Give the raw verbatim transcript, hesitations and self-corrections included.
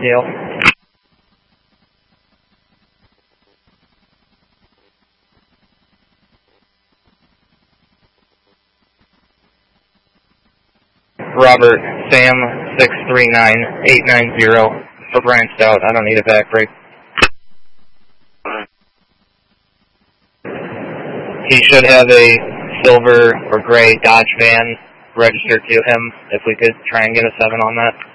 Deal. Robert, Sam, six three nine eight nine zero for Brian Stout. I don't need a back brake. He should have a silver or gray Dodge van registered to him. If we could try and get a seven on that.